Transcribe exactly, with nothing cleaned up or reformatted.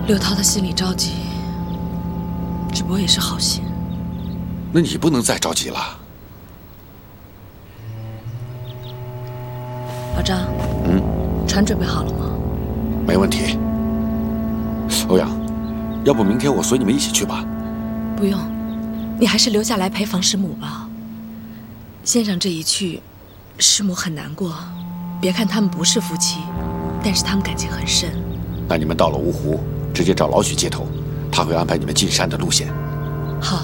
刘涛他心里着急，只不过也是好心。 那你不能再着急了。 老张， 嗯， 船准备好了吗？ 没问题。欧阳，要不明天我随你们一起去吧？ 不用，你还是留下来陪房师母吧。先生这一去，师母很难过。别看他们不是夫妻，但是他们感情很深。 那你们到了芜湖，直接找老许接头，他会安排你们进山的路线。